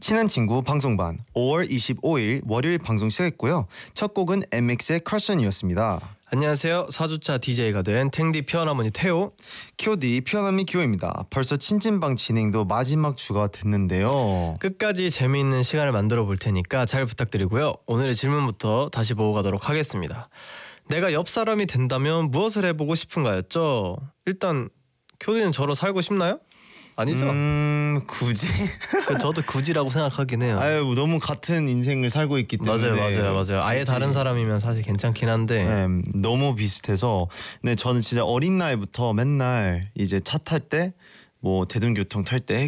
친한 친구 방송반 5월 25일 월요일 방송 시작했고요. 첫 곡은 MX의 크러션이었습니다. 안녕하세요. 4주차 DJ가 된 탱디 피어나머니 태호. QD 피어나미 기호입니다. 벌써 친찐방 진행도 마지막 주가 됐는데요. 끝까지 재미있는 시간을 만들어 볼 테니까 잘 부탁드리고요. 오늘의 질문부터 다시 보고 가도록 하겠습니다. 내가 옆 사람이 된다면 무엇을 해보고 싶은가였죠? 일단 큐디는 저로 살고 싶나요? 아니죠? 굳이? 저도 굳이라고 생각하긴 해요. 아유, 너무 같은 인생을 살고 있기 때문에. 맞아요. 아예 다른 사람이면 사실 괜찮긴 한데. 네, 너무 비슷해서. 네, 저는 진짜 어린 나이부터 맨날 이제 차 탈 때, 뭐 대중교통 탈 때